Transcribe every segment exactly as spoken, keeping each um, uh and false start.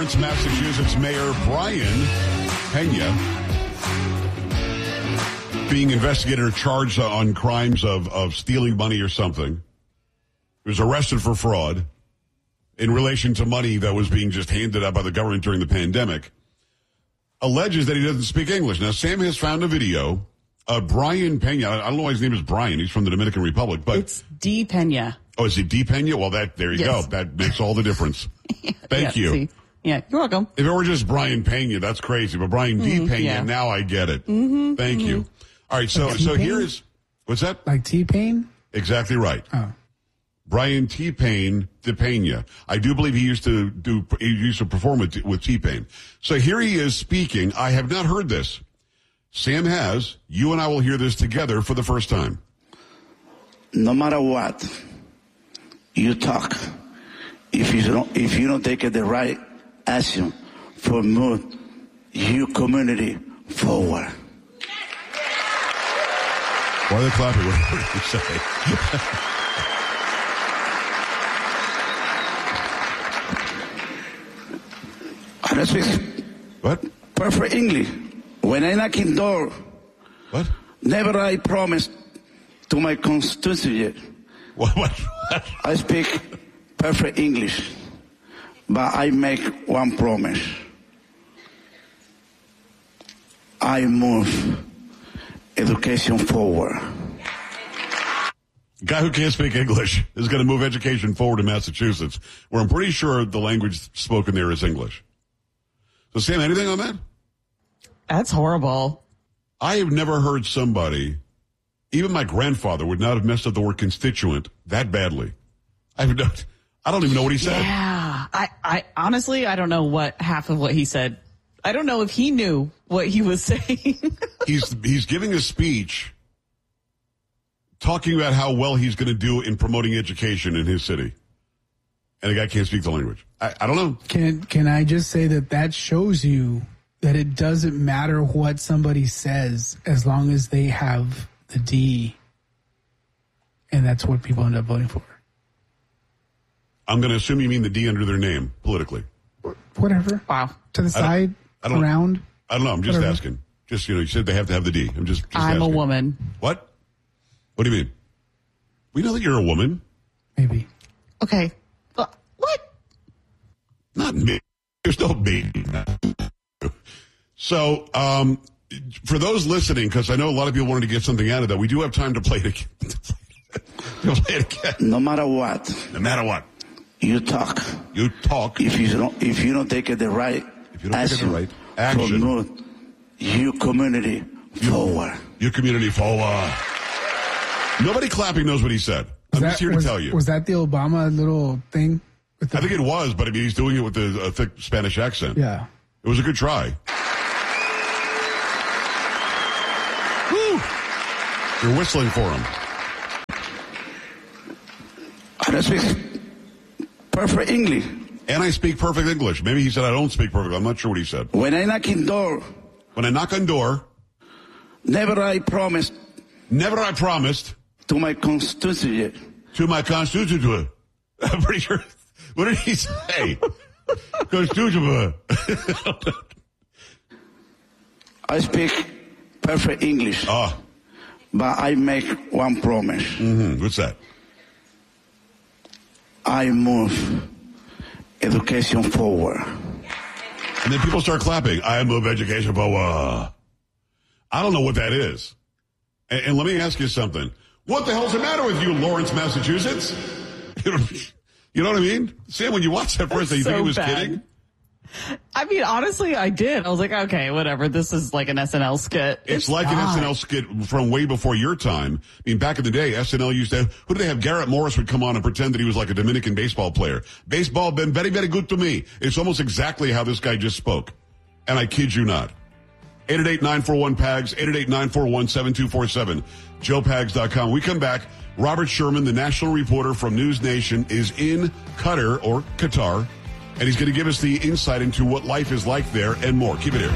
Lawrence, Massachusetts Mayor Brian Pena being investigated or charged on crimes of, of stealing money or something. He was arrested for fraud in relation to money that was being just handed out by the government during the pandemic. Alleges that he doesn't speak English. Now, Sam has found a video of Brian Pena. I don't know why his name is Brian. He's from the Dominican Republic. But it's D. Pena. Oh, is it D. Pena? Well, that there you yes. go. That makes all the difference. Thank yeah, you. See. Yeah, you're welcome. If it were just Brian Pena, that's crazy. But Brian D. Mm, Pena, yeah. now I get it. Mm-hmm, Thank mm-hmm. you. All right, so like so T-Pain? here is, what's that? Like T-Pain? Exactly right. Oh. Brian T-Pain de Pena. I do believe he used to do, he used to perform with, with T-Pain. So here he is speaking. I have not heard this. Sam has. You and I will hear this together for the first time. No matter what you talk, if you don't, if you don't take the right action for move your community forward. Why are they clapping? What did you say? I don't speak What? perfect English. When I knock in door, What? never I promise to my constituency. What? What? What? I speak perfect English, but I make one promise. I move education forward. Guy who can't speak English is going to move education forward in Massachusetts, where I'm pretty sure the language spoken there is English. So, Sam, anything on that? That's horrible. I have never heard somebody, even my grandfather would not have messed up the word constituent that badly. I don't, I don't even know what he said. Yeah. I, I honestly, I don't know what half of what he said. I don't know if he knew what he was saying. he's he's giving a speech talking about how well he's going to do in promoting education in his city. And the guy can't speak the language. I, I don't know. Can can I just say that that shows you that it doesn't matter what somebody says as long as they have the D, and that's what people end up voting for. I'm going to assume you mean the D under their name, politically. Whatever. Wow. To the side, I don't, around. I don't know. I'm just whatever. asking. Just, you know, you said they have to have the D. I'm just, just I'm asking. a woman. What? What do you mean? We know that you're a woman. Maybe. Okay. Uh, what? Not me. There's no me. So, um, for those listening, because I know a lot of people wanted to get something out of that, we do have time to play it again. to play it again. No matter what. No matter what. You talk. You talk. If you don't, if you don't take the right If you don't action, take the right action. for move your community forward. Your community forward. Nobody clapping knows what he said. I'm Was just that- here to was, tell you. Was that the Obama little thing? With the, I think it was, but I mean, he's doing it with a, a thick Spanish accent. Yeah. It was a good try. Woo! You're whistling for him. I don't speak perfect English. And I speak perfect English. Maybe he said I don't speak perfect. I'm not sure what he said. When I knock in door, When I knock on door, never I promise never I promised to my constituency. to my constituent. I'm pretty sure. What did he say? Constituent. I speak perfect English, Ah, but I make one promise. mm-hmm. What's that? I move education forward. And then people start clapping. I move education forward. I don't know what that is. And, and let me ask you something. What the hell's the matter with you, Lawrence, Massachusetts? You know, you know what I mean? Sam, when you watched that first, you so think he was bad. kidding? I mean, honestly, I did. I was like, okay, whatever. This is like an S N L skit. It's, like an not. S N L skit from way before your time. I mean, back in the day, S N L used to have, who did they have? Garrett Morris would come on and pretend that he was like a Dominican baseball player. Baseball been very, very good to me. It's almost exactly how this guy just spoke. And I kid you not. eight eight eight, nine four one, P A G S, eight eight eight, nine four one, seven two four seven, joe pags dot com. We come back. Robert Sherman, the national reporter from News Nation, is in Qatar, or Qatar, and he's going to give us the insight into what life is like there and more. Keep it here.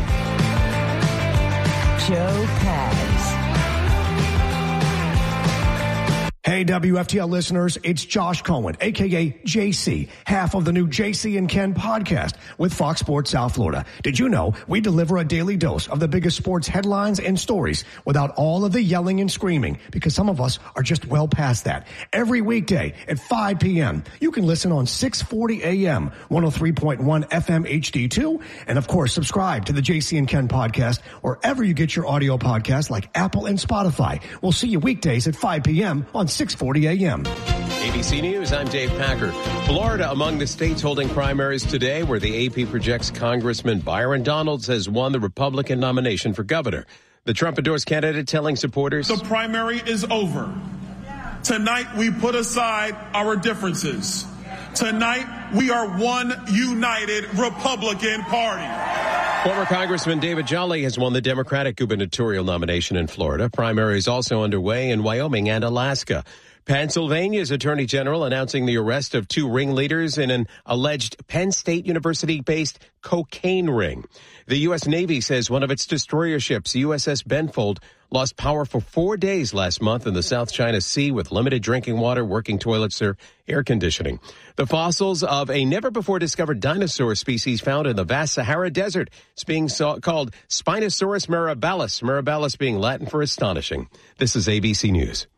Joe Pags. Hey, W F T L listeners, it's Josh Cohen, a k a. J C, half of the new J C and Ken podcast with Fox Sports South Florida. Did you know we deliver a daily dose of the biggest sports headlines and stories without all of the yelling and screaming? Because some of us are just well past that. Every weekday at five p.m., you can listen on six forty a.m., one oh three point one F M H D two, and of course, subscribe to the J C and Ken podcast wherever you get your audio podcasts like Apple and Spotify. We'll see you weekdays at five p.m. on six forty a.m. A B C News, I'm Dave Packer. Florida among the states holding primaries today, where the A P projects Congressman Byron Donalds has won the Republican nomination for governor. The Trump-endorsed candidate telling supporters, the primary is over. Tonight, we put aside our differences. Tonight, we are one united Republican Party. Former Congressman David Jolly has won the Democratic gubernatorial nomination in Florida. Primaries also underway in Wyoming and Alaska. Pennsylvania's Attorney General announcing the arrest of two ringleaders in an alleged Penn State University-based cocaine ring. The U S. Navy says one of its destroyer ships, U S S Benfold, lost power for four days last month in the South China Sea with limited drinking water, working toilets, or air conditioning. The fossils of a never-before-discovered dinosaur species found in the vast Sahara Desert is being so- called Spinosaurus mirabilis, mirabilis being Latin for astonishing. This is A B C News.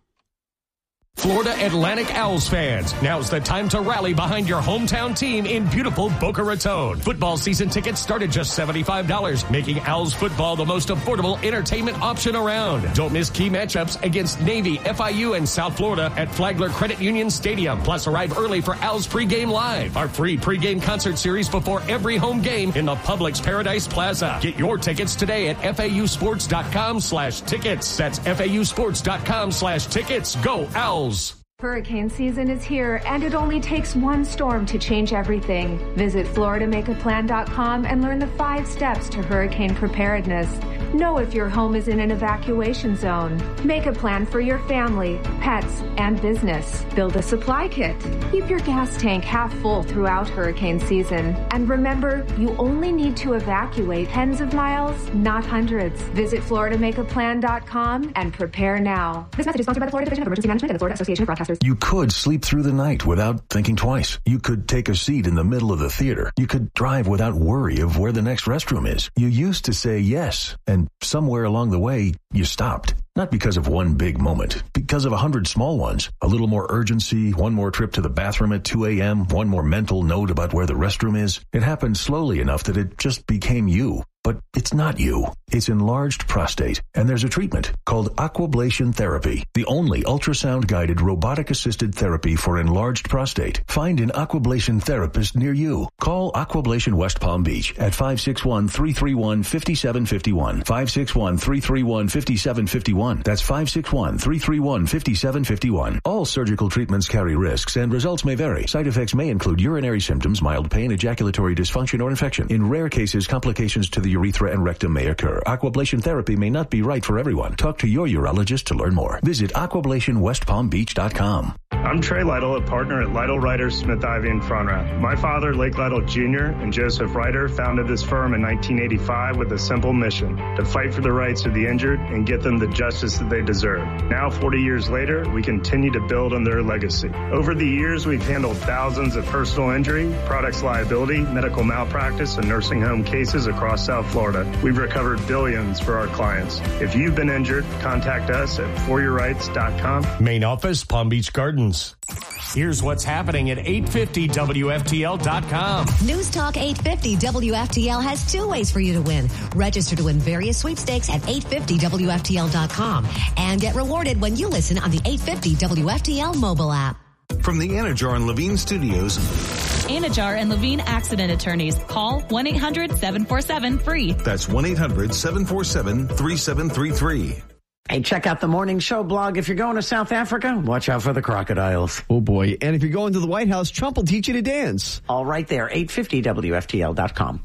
Florida Atlantic Owls fans, now's the time to rally behind your hometown team in beautiful Boca Raton. Football season tickets start at just seventy-five dollars, making Owls football the most affordable entertainment option around. Don't miss key matchups against Navy, F I U, and South Florida at Flagler Credit Union Stadium. Plus, arrive early for Owls Pregame Live, our free pregame concert series before every home game in the Publix Paradise Plaza. Get your tickets today at F A U sports dot com slash tickets. That's F A U sports dot com slash tickets. Go Owls! Hurricane season is here, and it only takes one storm to change everything. Visit Florida Make A Plan dot com and learn the five steps to hurricane preparedness. Know if your home is in an evacuation zone. Make a plan for your family, pets, and business. Build a supply kit. Keep your gas tank half full throughout hurricane season. And remember, you only need to evacuate tens of miles, not hundreds. Visit Florida Make A Plan dot com and prepare now. This message is sponsored by the Florida Division of Emergency Management and the Florida Association of Broadcasters. You could sleep through the night without thinking twice. You could take a seat in the middle of the theater. You could drive without worry of where the next restroom is. You used to say yes, and somewhere along the way, you stopped. Not because of one big moment, because of a hundred small ones. A little more urgency, one more trip to the bathroom at two a.m., one more mental note about where the restroom is. It happened slowly enough that it just became you. But it's not you. It's enlarged prostate, and there's a treatment called Aquablation Therapy, the only ultrasound-guided robotic-assisted therapy for enlarged prostate. Find an Aquablation therapist near you. Call Aquablation West Palm Beach at five six one, three three one, five seven five one, five six one, three three one, five seven five one. That's five six one, three three one, five seven five one. All surgical treatments carry risks, and results may vary. Side effects may include urinary symptoms, mild pain, ejaculatory dysfunction, or infection. In rare cases, complications to the urethra and rectum may occur. Aquablation therapy may not be right for everyone. Talk to your urologist to learn more. Visit aquablation west palm beach dot com. I'm Trey Lytle, a partner at Lytle Ryder Smith Ivy and Frontrap. My father, Lake Lytle Junior, and Joseph Ryder founded this firm in nineteen eighty-five with a simple mission: to fight for the rights of the injured and get them the justice that they deserve. Now, forty years later, we continue to build on their legacy. Over the years, we've handled thousands of personal injury, products liability, medical malpractice, and nursing home cases across South Florida. We've recovered billions for our clients. If you've been injured, contact us at for your rights dot com. Main office, Palm Beach Gardens. Here's what's happening at eight fifty W F T L dot com. News Talk eight fifty W F T L has two ways for you to win. Register to win various sweepstakes at eight fifty W F T L dot com and get rewarded when you listen on the eight fifty W F T L mobile app. From the Anajar and Levine Studios. Anajar and Levine Accident Attorneys. Call one eight hundred seven four seven free. That's one eight hundred seven four seven three seven three three. Hey, check out the Morning Show blog. If you're going to South Africa, watch out for the crocodiles. Oh, boy. And if you're going to the White House, Trump will teach you to dance. All right there, eight fifty W F T L dot com.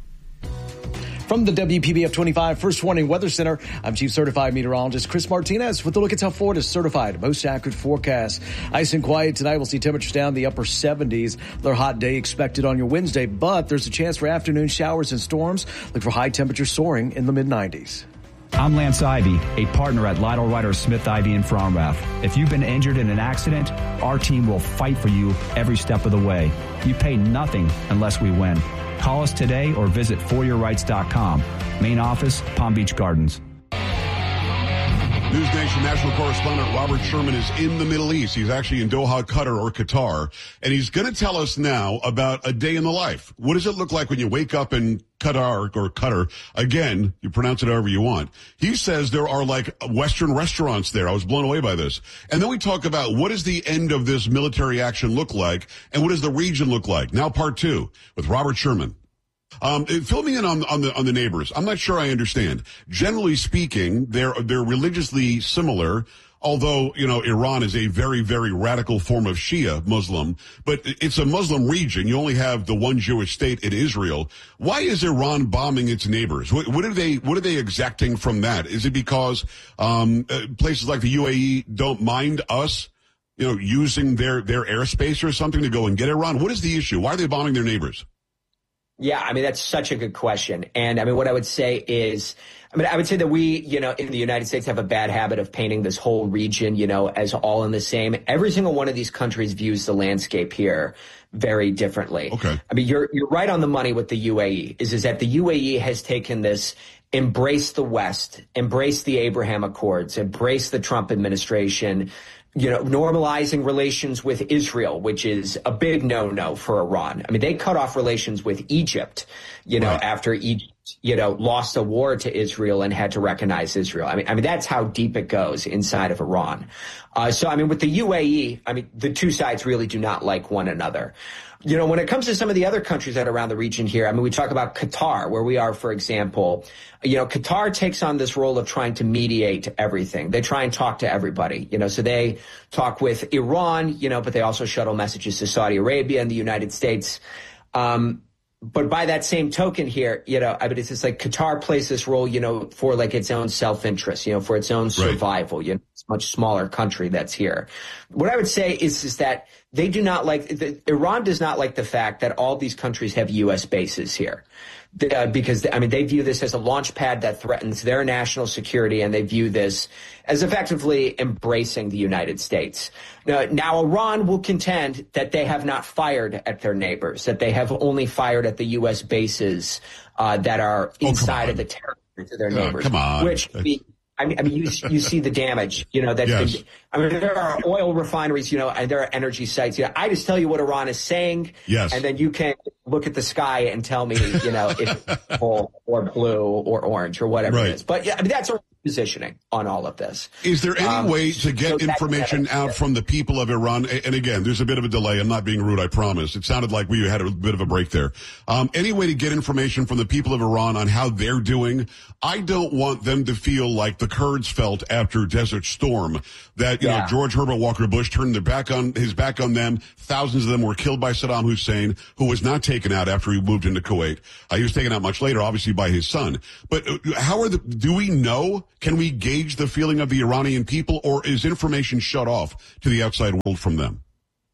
From the W P B F twenty-five First Warning Weather Center, I'm Chief Certified Meteorologist Chris Martinez with a look at how Florida's certified most accurate forecast. Ice and quiet tonight. We'll see temperatures down in the upper seventies. Another hot day expected on your Wednesday, but there's a chance for afternoon showers and storms. Look for high temperatures soaring in the mid nineties. I'm Lance Ivy, a partner at Lytle Ryder Smith Ivy and Fromrath. If you've been injured in an accident, our team will fight for you every step of the way. You pay nothing unless we win. Call us today or visit for your rights dot com. Main office, Palm Beach Gardens. News Nation national correspondent Robert Sherman is in the Middle East. He's actually in Doha, Qatar, or Qatar, and he's going to tell us now about a day in the life. What does it look like when you wake up in Qatar or Qatar? Again, you pronounce it however you want. He says there are like Western restaurants there. I was blown away by this. And then we talk about what does the end of this military action look like, and what does the region look like? Now part two with Robert Sherman. Um, fill me in on, on the on the neighbors. I'm not sure I understand. Generally speaking, they're they're religiously similar. Although, you know, Iran is a very, very radical form of Shia Muslim, but it's a Muslim region. You only have the one Jewish state in Israel. Why is Iran bombing its neighbors? What, what are they what are they exacting from that? Is it because um, uh, places like the U A E don't mind us, you know, using their their airspace or something to go and get Iran? What is the issue? Why are they bombing their neighbors? Yeah, I mean, that's such a good question. And I mean, what I would say is, I mean, I would say that we, you know, in the United States have a bad habit of painting this whole region, you know, as all in the same. Every single one of these countries views the landscape here very differently. Okay. I mean, you're, you're right on the money with the U A E is, is that the U A E has taken this embrace the West, embrace the Abraham Accords, embrace the Trump administration, you know, normalizing relations with Israel, which is a big no-no for Iran. I mean, they cut off relations with Egypt, you know, right. after Egypt, you know, lost a war to Israel and had to recognize Israel. I mean, I mean, that's how deep it goes inside of Iran. Uh, so, I mean, with the U A E, I mean, the two sides really do not like one another. You know, when it comes to some of the other countries that are around the region here, I mean, we talk about Qatar, where we are, for example. You know, Qatar takes on this role of trying to mediate everything. They try and talk to everybody, you know, so they talk with Iran, you know, but they also shuttle messages to Saudi Arabia and the United States. Um, but by that same token here, you know, I mean, it's just like Qatar plays this role, you know, for like its own self-interest, you know, for its own survival. Right. You know, it's a much smaller country that's here. What I would say is, is that they do not like, the, Iran does not like the fact that all these countries have U S bases here. Uh, because, I mean, they view this as a launch pad that threatens their national security, and they view this as effectively embracing the United States. Now, now, Iran will contend that they have not fired at their neighbors, that they have only fired at the U S bases uh, that are inside oh, of the territories of their neighbors. Oh, come on. Which, I mean, I mean, you you see the damage, you know, that, yes. I mean, there are oil refineries, you know, and there are energy sites. You know, I just tell you what Iran is saying. Yes. And then you can look at the sky and tell me, you know, if it's purple or blue or orange or whatever right. it is. But yeah, I mean, that's our positioning on all of this. Is there any um, way to get so information that, out from the people of Iran? And again, there's a bit of a delay. I'm not being rude, I promise. It sounded like we had a bit of a break there. Um, any way to get information from the people of Iran on how they're doing? I don't want them to feel like the Kurds felt after Desert Storm, that, you yeah. know, George Herbert Walker Bush turned their back on his back on them. Thousands of them were killed by Saddam Hussein, who was not taken out after he moved into Kuwait. Uh, he was taken out much later, obviously, by his son. But uh, how are the, do we know? Can we gauge the feeling of the Iranian people, or is information shut off to the outside world from them?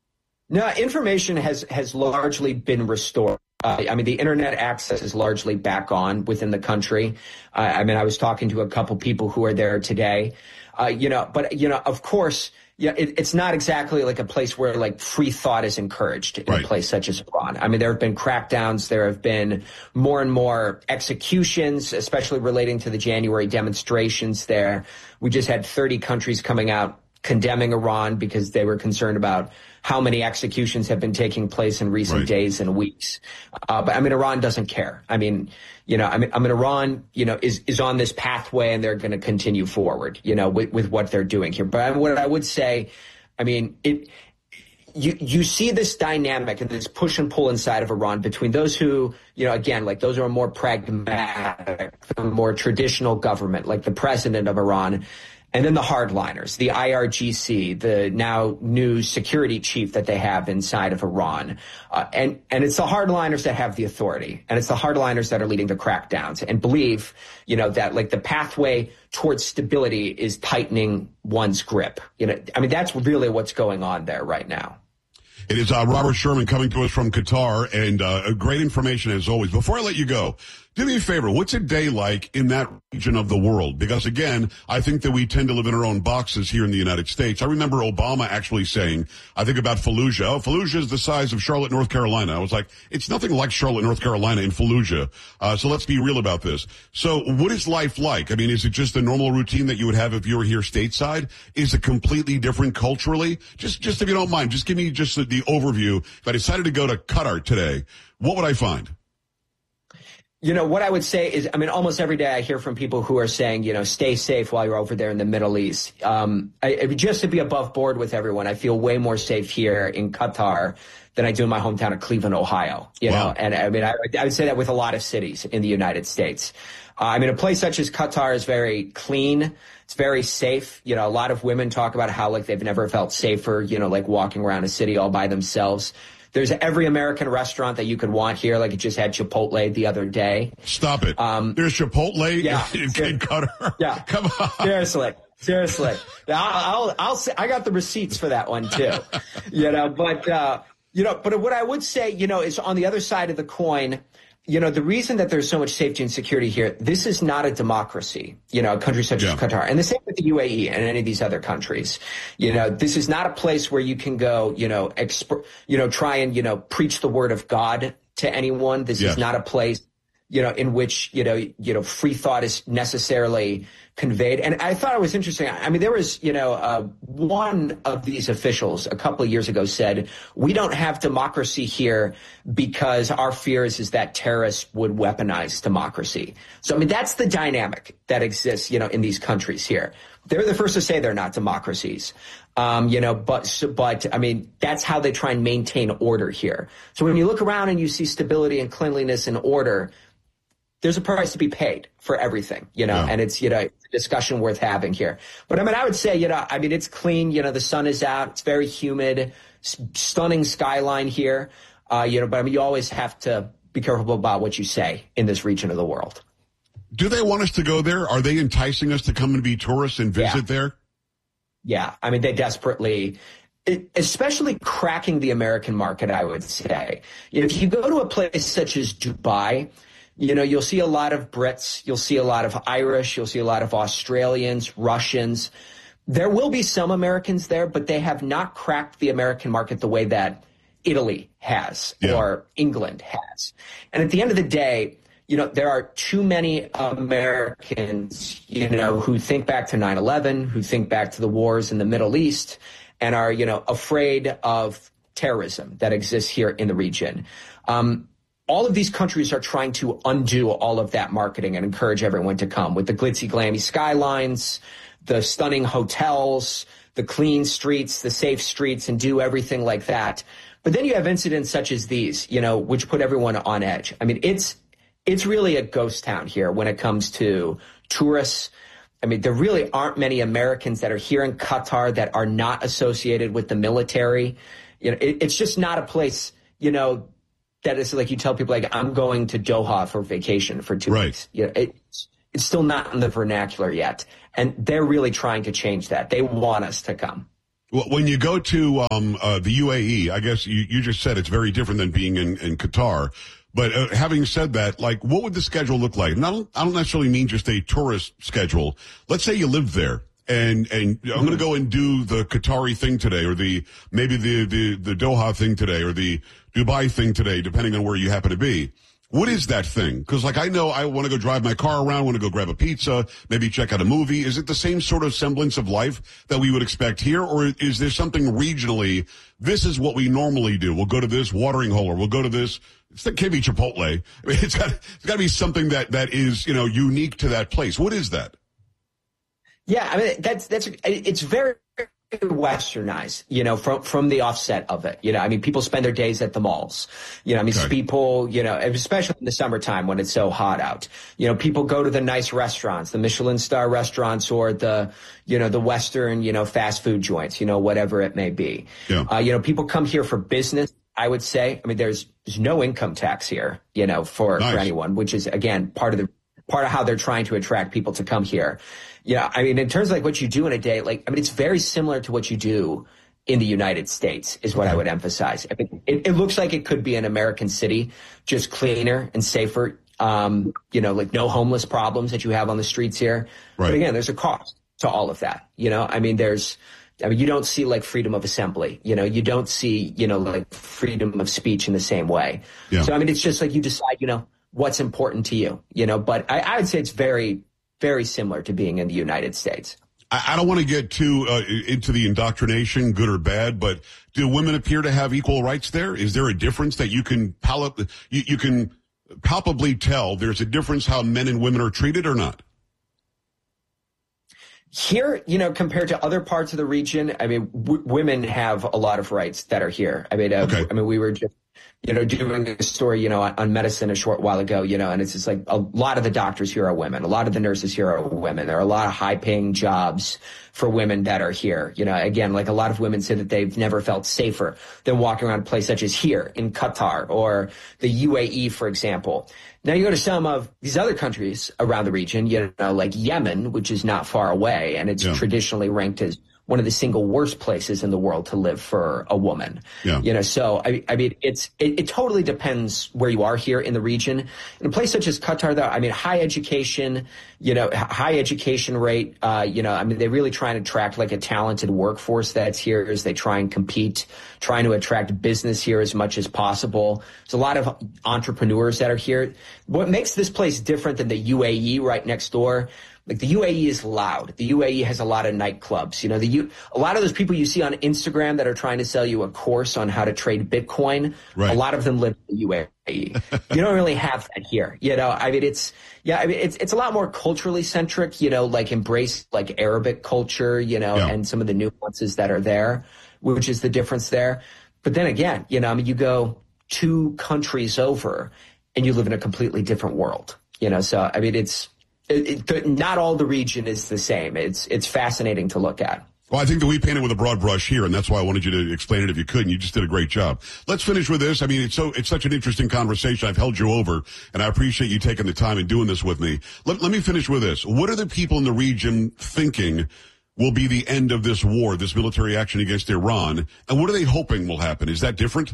No, information has, has largely been restored. Uh, I mean, the internet access is largely back on within the country. Uh, I mean, I was talking to a couple people who are there today. Uh, you know, but, you know, of course, yeah, it, it's not exactly like a place where like free thought is encouraged in right. a place such as Iran. I mean, there have been crackdowns. There have been more and more executions, especially relating to the January demonstrations there. We just had thirty countries coming out condemning Iran because they were concerned about how many executions have been taking place in recent right. days and weeks. Uh, but I mean, Iran doesn't care. I mean, you know, I mean, I mean, Iran, you know, is, is on this pathway, and they're going to continue forward, you know, with, with what they're doing here. But what I would say, I mean, it, you, you see this dynamic and this push and pull inside of Iran between those who, you know, again, like those who are more pragmatic, the more traditional government, like the president of Iran, and then the hardliners, the I R G C, the now new security chief that they have inside of Iran. Uh, and, and it's the hardliners that have the authority. And it's the hardliners that are leading the crackdowns and believe, you know, that like the pathway towards stability is tightening one's grip. You know, I mean, that's really what's going on there right now. It is uh, Robert Sherman coming to us from Qatar, and uh, great information as always. Before I let you go, Do me a favor. What's a day like in that region of the world? Because again, I think that we tend to live in our own boxes here in the United States. I remember Obama actually saying, I think about Fallujah. Oh, Fallujah is the size of Charlotte, North Carolina. I was like, it's nothing like Charlotte, North Carolina in Fallujah. Uh, so let's be real about this. So what is life like? I mean, is it just the normal routine that you would have if you were here stateside? Is it completely different culturally? Just, just if you don't mind, just give me just the, the overview. If I decided to go to Qatar today, what would I find? You know, what I would say is, I mean, almost every day I hear from people who are saying, you know, stay safe while you're over there in the Middle East. Um, I, just to be above board with everyone, I feel way more safe here in Qatar than I do in my hometown of Cleveland, Ohio. You wow. know, and I mean, I, I would say that with a lot of cities in the United States. Uh, I mean, a place such as Qatar is very clean. It's very safe. You know, a lot of women talk about how like they've never felt safer, you know, like walking around a city all by themselves. There's every American restaurant that you could want here. Like it just had Chipotle the other day. Stop it. Um, There's Chipotle yeah, in, in Qatar. Yeah. Come on. Seriously. Seriously. I'll, I'll, I'll say, I got the receipts for that one too. you know, but, uh, you know, but what I would say, you know, is on the other side of the coin, you know, the reason that there's so much safety and security here, this is not a democracy, you know, a country such yeah. as Qatar. And the same with the U A E and any of these other countries. You know, this is not a place where you can go, you know, exp- you know, try and, you know, preach the word of God to anyone. This yeah. is not a place, you know, in which, you know, you know, free thought is necessarily conveyed. And I thought it was interesting. I mean, there was, you know, uh, one of these officials a couple of years ago said, we don't have democracy here because our fear is, is that terrorists would weaponize democracy. So, I mean, that's the dynamic that exists, you know, in these countries here. They're the first to say they're not democracies. Um, you know, but, but I mean, that's how they try and maintain order here. So when you look around and you see stability and cleanliness and order, there's a price to be paid for everything, you know, yeah. and it's, you know, it's a discussion worth having here. But I mean, I would say, you know, I mean, it's clean, you know, the sun is out, it's very humid, stunning skyline here, uh, you know, but I mean, you always have to be careful about what you say in this region of the world. Do they want us to go there? Are they enticing us to come and be tourists and visit yeah. there? Yeah. I mean, they desperately, it, especially cracking the American market, I would say. If you go to a place such as Dubai, you know, you'll see a lot of Brits, you'll see a lot of Irish, you'll see a lot of Australians, Russians. There will be some Americans there, but they have not cracked the American market the way that Italy has yeah. or England has. And at the end of the day, you know, there are too many Americans, you know, who think back to nine eleven, who think back to the wars in the Middle East and are, you know, afraid of terrorism that exists here in the region. Um, All of these countries are trying to undo all of that marketing and encourage everyone to come with the glitzy, glammy skylines, the stunning hotels, the clean streets, the safe streets, and do everything like that. But then you have incidents such as these, you know, which put everyone on edge. I mean, it's it's really a ghost town here when it comes to tourists. I mean, there really aren't many Americans that are here in Qatar that are not associated with the military. You know, it, it's just not a place, you know, that is like you tell people like, I'm going to Doha for vacation for two right. weeks. You know, it's, it's still not in the vernacular yet. And they're really trying to change that. They want us to come. Well, when you go to um, uh, the U A E, I guess you, you just said it's very different than being in, in Qatar. But uh, having said that, like, what would the schedule look like? And I don't, I don't necessarily mean just a tourist schedule. Let's say you live there. And, and I'm going to go and do the Qatari thing today, or the, maybe the, the, the Doha thing today, or the Dubai thing today, depending on where you happen to be. What is that thing? Because, like, I know I want to go drive my car around, want to go grab a pizza, maybe check out a movie. Is it the same sort of semblance of life that we would expect here? Or is there something regionally? This is what we normally do. We'll go to this watering hole, or we'll go to this. It can't be Chipotle. I mean, it's got, it's got to be something that, that is, you know, unique to that place. What is that? Yeah, I mean, that's, that's, it's very westernized, you know, from, from the offset of it. You know, I mean, people spend their days at the malls. You know, I mean, okay. people, you know, especially in the summertime when it's so hot out, you know, people go to the nice restaurants, the Michelin star restaurants, or the, you know, the Western, you know, fast food joints, you know, whatever it may be. Yeah. Uh, you know, people come here for business, I would say. I mean, there's, there's no income tax here, you know, for, nice. for anyone, which is, again, part of the, part of how they're trying to attract people to come here. Yeah, I mean, in terms of like what you do in a day, like, I mean, it's very similar to what you do in the United States is what okay. I would emphasize. I mean, it, it looks like it could be an American city, just cleaner and safer. um, you know, like no homeless problems that you have on the streets here. Right. But again, there's a cost to all of that. You know, I mean, there's, I mean, you don't see like freedom of assembly, you know, you don't see, you know, like freedom of speech in the same way. Yeah. So, I mean, it's just like you decide, you know, what's important to you, you know, but I, I would say it's very, very similar to being in the United States. I, I don't want to get too uh, into the indoctrination, good or bad, but do women appear to have equal rights there? Is there a difference that you can pal- you, you can palpably tell there's a difference how men and women are treated or not? Here, you know, compared to other parts of the region, I mean, w- women have a lot of rights that are here. I mean, uh, okay. I mean, we were just, you know, doing a story, you know, on, on medicine a short while ago, you know, and it's just like a lot of the doctors here are women. A lot of the nurses here are women. There are a lot of high paying jobs for women that are here. You know, again, like a lot of women say that they've never felt safer than walking around a place such as here in Qatar or the U A E, for example. Now you go to some of these other countries around the region, you know, like Yemen, which is not far away, and it's yeah. traditionally ranked as one of the single worst places in the world to live for a woman. Yeah. You know, so I, I mean, it's it, it totally depends where you are here in the region. In a place such as Qatar, though, I mean, high education, you know, high education rate. Uh, you know, I mean, they really try and attract like a talented workforce that's here as they try and compete, trying to attract business here as much as possible. There's a lot of entrepreneurs that are here. What makes this place different than the U A E right next door? Like the U A E is loud. The U A E has a lot of nightclubs. You know, the U, a lot of those people you see on Instagram that are trying to sell you a course on how to trade Bitcoin, right. a lot of them live in the U A E. You don't really have that here. You know, I mean, it's, yeah, I mean, it's, it's a lot more culturally centric, you know, like embrace like Arabic culture, you know, yeah. and some of the nuances that are there, which is the difference there. But then again, you know, I mean, you go two countries over and you live in a completely different world, you know, so, I mean, it's, It, it, not all the region is the same. It's it's fascinating to look at. Well, I think that we painted with a broad brush here, and that's why I wanted you to explain it if you could, and you just did a great job. Let's finish with this. I mean, it's so it's such an interesting conversation. I've held you over, and I appreciate you taking the time and doing this with me. Let, let me finish with this. What are the people in the region thinking will be the end of this war, this military action against Iran, and what are they hoping will happen? Is that different?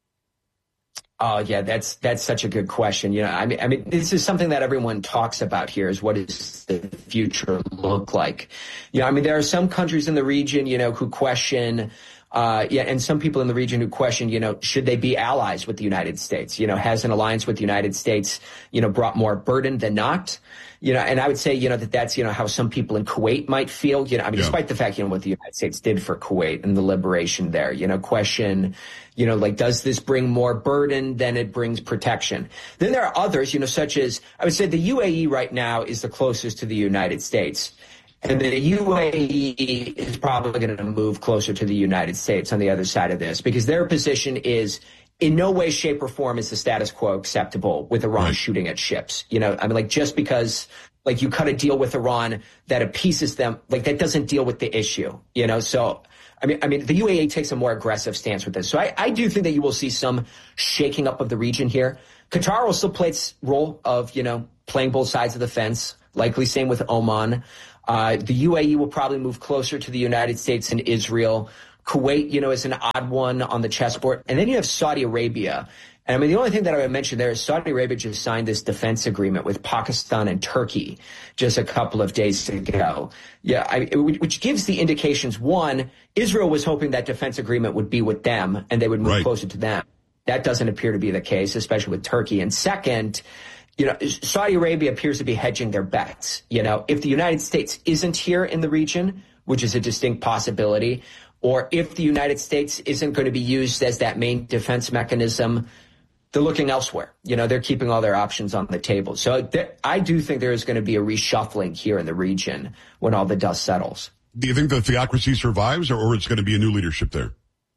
Oh, yeah, that's that's such a good question. You know, I mean, I mean, this is something that everyone talks about here is what does the future look like? You know, I mean, there are some countries in the region, you know, who question, uh, yeah, and some people in the region who question, you know, should they be allies with the United States? You know, has an alliance with the United States, you know, brought more burden than not? You know, and I would say, you know, that that's, you know, how some people in Kuwait might feel, you know, I mean, yeah. despite the fact, you know, what the United States did for Kuwait and the liberation there, you know, question, you know, like, does this bring more burden than it brings protection? Then there are others, you know, such as, I would say the U A E right now is the closest to the United States. And the U A E is probably going to move closer to the United States on the other side of this because their position is in no way, shape, or form is the status quo acceptable with Iran right. shooting at ships. You know, I mean, like, just because, like, you cut a deal with Iran that appeases them, like, that doesn't deal with the issue, you know? So, I mean, I mean, the U A E takes a more aggressive stance with this. So I, I do think that you will see some shaking up of the region here. Qatar will still play its role of, you know, playing both sides of the fence, likely same with Oman. Uh, the U A E will probably move closer to the United States and Israel. Kuwait, you know, is an odd one on the chessboard. And then you have Saudi Arabia. And I mean, the only thing that I would mention there is Saudi Arabia just signed this defense agreement with Pakistan and Turkey just a couple of days ago. Yeah, I, which gives the indications. One, Israel was hoping that defense agreement would be with them and they would move right. closer to them. That doesn't appear to be the case, especially with Turkey. And second, you know, Saudi Arabia appears to be hedging their bets. You know, if the United States isn't here in the region, which is a distinct possibility, or if the United States isn't going to be used as that main defense mechanism, they're looking elsewhere. You know, they're keeping all their options on the table. So there, I do think there is going to be a reshuffling here in the region when all the dust settles. Do you think the theocracy survives, or, or it's going to be a new leadership there?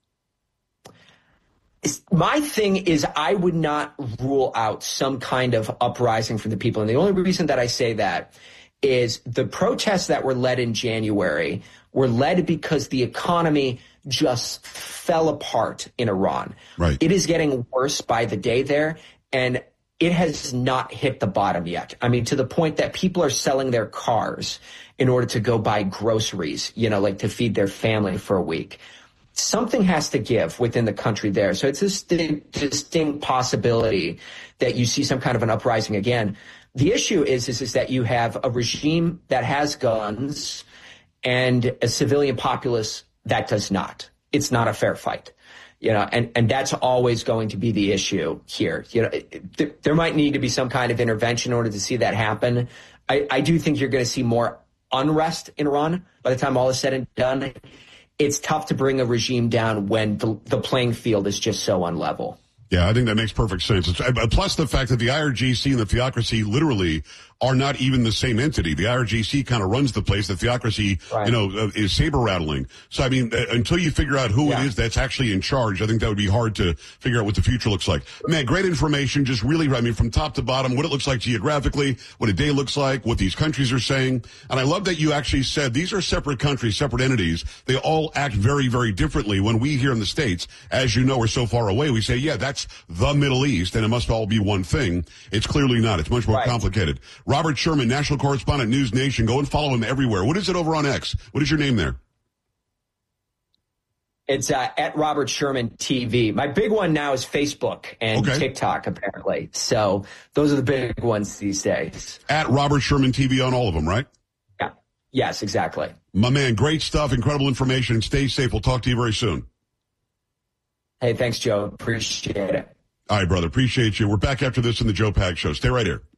My thing is I would not rule out some kind of uprising from the people. And the only reason that I say that is the protests that were led in January were led because the economy just fell apart in Iran. Right. It is getting worse by the day there, and it has not hit the bottom yet. I mean, to the point that people are selling their cars in order to go buy groceries, you know, like to feed their family for a week. something has to give within the country there. So it's this distinct possibility that you see some kind of an uprising again. The issue is, is, is that you have a regime that has guns and a civilian populace that does not. It's not a fair fight. You know, and, and that's always going to be the issue here. You know, th- there might need to be some kind of intervention in order to see that happen. I, I do think you're going to see more unrest in Iran by the time all is said and done. It's tough to bring a regime down when the, the playing field is just so unlevel. Yeah, I think that makes perfect sense. It's, uh, plus the fact that the I R G C and the theocracy literally are not even the same entity. The I R G C kind of runs the place. The theocracy, right. you know, uh, is saber rattling. So, I mean, uh, until you figure out who yeah. it is that's actually in charge, I think that would be hard to figure out what the future looks like. Man, great information. Just really, I mean, from top to bottom, what it looks like geographically, what a day looks like, what these countries are saying. And I love that you actually said these are separate countries, separate entities. They all act very, very differently. When we here in the States, as you know, we're so far away, we say, yeah, that's the Middle East, and it must all be one thing. It's clearly not. It's much more right. complicated. Robert Sherman, national correspondent, News Nation. Go and follow him everywhere. What is it over on X? What is your name there? It's uh, at Robert Sherman T V. My big one now is Facebook and okay. TikTok, apparently. So those are the big ones these days. At Robert Sherman T V on all of them, right? Yeah. Yes, exactly. My man, great stuff, incredible information. Stay safe. We'll talk to you very soon. Hey, thanks, Joe. Appreciate it. All right, brother. Appreciate you. We're back after this in the Joe Pags Show. Stay right here.